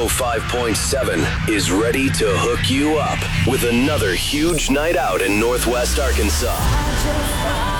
105.7 is ready to hook you up with another huge night out in Northwest Arkansas.